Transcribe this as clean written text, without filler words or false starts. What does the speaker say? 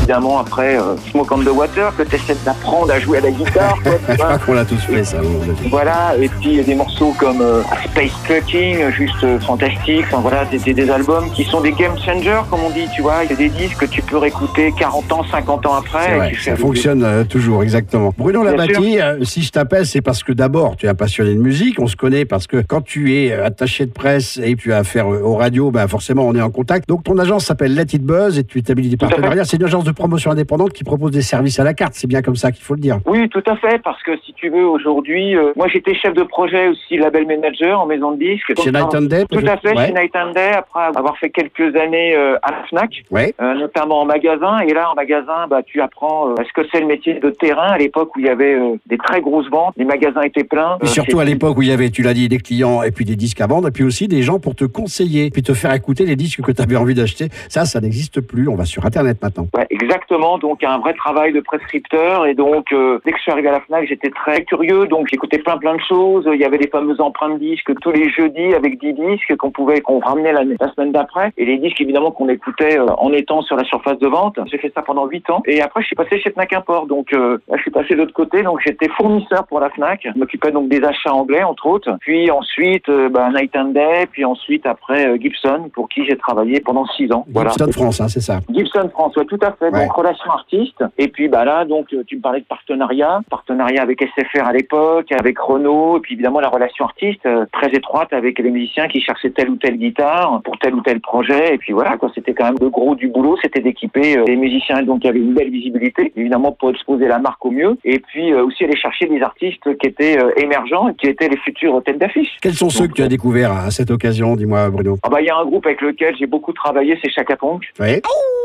évidemment après Smoke on the Water, que tu essaies d'apprendre à jouer à la guitare. Je crois qu'on l'a tous fait ça. Voilà, et puis des morceaux comme Space Trucking, juste fantastique. Enfin voilà, c'était des albums qui sont des game changers, comme on dit, tu vois. Il y a des disques que tu peux réécouter 40 ans, 50 ans après. Vrai, ça fonctionne toujours, exactement. Bruno Labatti, si je t'appelle, c'est parce que d'abord, tu es un passionné de musique. On se connaît parce que quand tu es attaché de presse et tu as affaire aux radios, forcément, on est en contact. Donc, ton agence s'appelle Let It Buzz et tu établis des partenariats. C'est une agence de promotion indépendante qui propose des services à la carte. C'est bien comme ça qu'il faut le dire. Oui, tout à fait, parce que si tu veux, aujourd'hui, moi j'étais chef de projet aussi, label manager en maison de disques. Chez Night and Day. Tout à fait, chez Night and Day, après avoir fait quelques années à la Fnac, notamment en magasin. Et là, en magasin, tu apprends ce que c'est le métier de terrain à l'époque où il y avait des très grosses ventes, les magasins étaient pleins. Et surtout à l'époque où il y avait, tu l'as dit, des clients et puis des disques à vendre, et puis aussi des gens pour te conseiller, puis te faire écouter les disques que tu avais envie d'acheter. Ça n'existe plus. On va sur Internet maintenant. Ouais, exactement. Donc, un vrai travail de prescripteur. Et donc, dès que je suis arrivé à la Fnac, j'étais très curieux. Donc, j'écoutais plein de choses. Il y avait les fameuses empreintes disques tous les jeudis avec 10 disques qu'on ramenait la semaine d'après. Et les disques, évidemment, qu'on écoutait en étant sur la surface de vente. J'ai fait ça pendant 8 ans. Et après, je suis passé chez Fnac Import. Donc, là, je suis passé de l'autre côté. Donc, j'étais fournisseur pour la Fnac. Je m'occupais donc des achats anglais, entre autres. Puis ensuite, Night and Day. Puis ensuite, après, Gibson, pour qui j'ai travaillé pendant 6 ans. Gibson France, c'est ça. Gibson France, ouais, tout à fait. Donc, relation artiste. Et puis, là, donc, tu me parlais de partenariat avec SFR à l'époque, avec Renault, et puis évidemment la relation artiste très étroite avec les musiciens qui cherchaient telle ou telle guitare pour tel ou tel projet. Et puis voilà, quoi, c'était quand même le gros du boulot, c'était d'équiper les musiciens donc qui avaient une belle visibilité, évidemment pour exposer la marque au mieux, et puis aussi aller chercher des artistes qui étaient émergents, qui étaient les futurs têtes d'affiche. Quels sont ceux que tu as découverts à cette occasion, dis-moi Bruno? Il y a un groupe avec lequel j'ai beaucoup travaillé, c'est Chaka Ponk. Oui.